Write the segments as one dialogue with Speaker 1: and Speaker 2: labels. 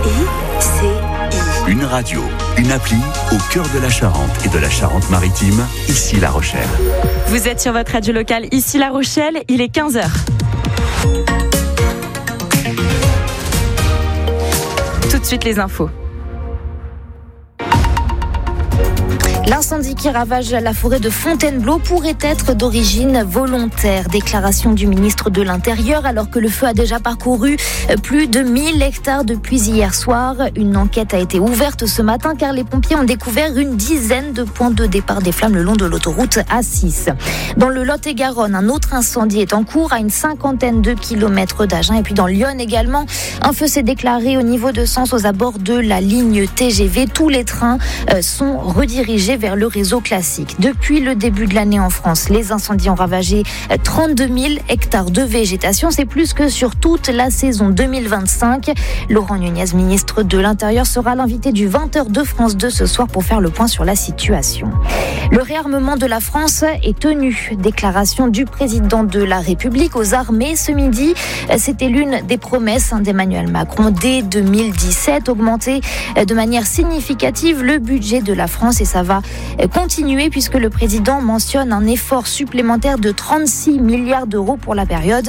Speaker 1: Une radio, une appli au cœur de la Charente et de la Charente-Maritime, ici La Rochelle.
Speaker 2: Vous êtes sur votre radio locale, ici La Rochelle, il est 15h. Tout de suite les infos.
Speaker 3: L'incendie qui ravage la forêt de Fontainebleau pourrait être d'origine volontaire. Déclaration du ministre de l'Intérieur alors que le feu a déjà parcouru plus de 1000 hectares depuis hier soir. Une enquête a été ouverte ce matin car les pompiers ont découvert une dizaine de points de départ des flammes le long de l'autoroute A6. Dans le Lot-et-Garonne, un autre incendie est en cours à une 50aine de kilomètres d'Agen. Et puis dans l'Yonne également, un feu s'est déclaré au niveau de Sens aux abords de la ligne TGV. Tous les trains sont redirigés vers le réseau classique. Depuis le début de l'année en France, les incendies ont ravagé 32 000 hectares de végétation. C'est plus que sur toute la saison 2025. Laurent Nunez, ministre de l'Intérieur, sera l'invité du 20h de France 2 ce soir pour faire le point sur la situation. Le réarmement de la France est tenu. Déclaration du président de la République aux armées ce midi. C'était l'une des promesses d'Emmanuel Macron dès 2017. Augmenter de manière significative le budget de la France et ça va continuer puisque le président mentionne un effort supplémentaire de 36 milliards d'euros pour la période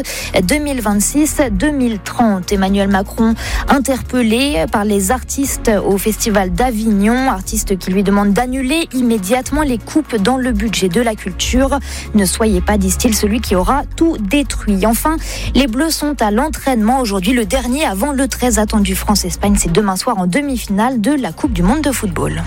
Speaker 3: 2026-2030. Emmanuel Macron interpellé par les artistes au Festival d'Avignon, artistes qui lui demandent d'annuler immédiatement les coupes dans le budget de la culture. Ne soyez pas, disent-ils, celui qui aura tout détruit. Enfin, les Bleus sont à l'entraînement aujourd'hui, le dernier avant le très attendu France-Espagne. C'est demain soir en demi-finale de la Coupe du Monde de football.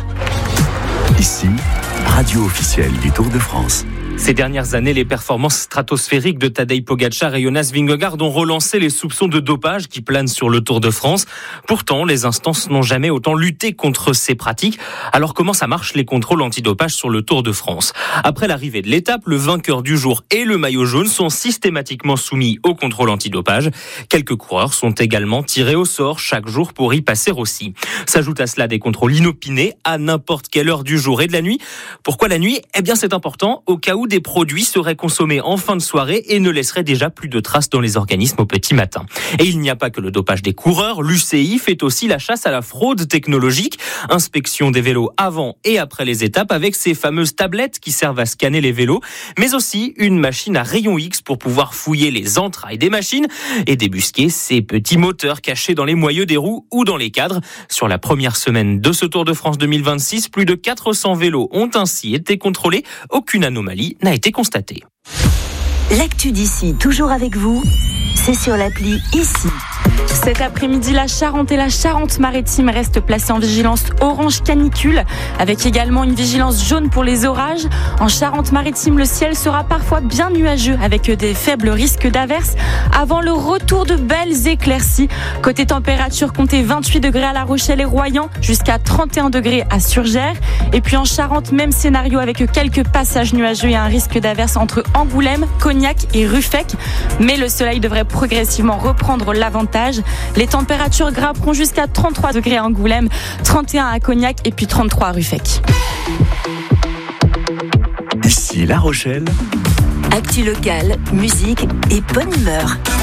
Speaker 1: Ici, radio officielle du Tour de France.
Speaker 4: Ces dernières années, les performances stratosphériques de Tadej Pogačar et Jonas Vingegaard ont relancé les soupçons de dopage qui planent sur le Tour de France. Pourtant, les instances n'ont jamais autant lutté contre ces pratiques. Alors comment ça marche les contrôles antidopage sur le Tour de France ? Après l'arrivée de l'étape, le vainqueur du jour et le maillot jaune sont systématiquement soumis au contrôle antidopage. Quelques coureurs sont également tirés au sort chaque jour pour y passer aussi. S'ajoutent à cela des contrôles inopinés à n'importe quelle heure du jour et de la nuit. Pourquoi la nuit ? Eh bien, c'est important au cas où des produits seraient consommés en fin de soirée et ne laisseraient déjà plus de traces dans les organismes au petit matin. Et il n'y a pas que le dopage des coureurs, l'UCI fait aussi la chasse à la fraude technologique. Inspection des vélos avant et après les étapes avec ces fameuses tablettes qui servent à scanner les vélos, mais aussi une machine à rayon X pour pouvoir fouiller les entrailles des machines et débusquer ces petits moteurs cachés dans les moyeux des roues ou dans les cadres. Sur la première semaine de ce Tour de France 2026, plus de 400 vélos ont ainsi été contrôlés. Aucune anomalie n'a été constatée.
Speaker 5: L'actu d'ici, toujours avec vous, c'est sur l'appli Ici.
Speaker 2: Cet après-midi, la Charente et la Charente-Maritime restent placées en vigilance orange canicule, avec également une vigilance jaune pour les orages. En Charente-Maritime, le ciel sera parfois bien nuageux, avec des faibles risques d'averses, avant le retour de belles éclaircies. Côté température, comptez 28 degrés à La Rochelle et Royan, jusqu'à 31 degrés à Surgères. Et puis en Charente, même scénario avec quelques passages nuageux et un risque d'averses entre Angoulême, Cognac et Ruffec. Mais le soleil devrait progressivement reprendre l'avantage. Les températures grimperont jusqu'à 33 degrés à Angoulême, 31 à Cognac et puis 33 à Ruffec.
Speaker 1: Ici La Rochelle.
Speaker 5: Actu locale, musique et bonne humeur.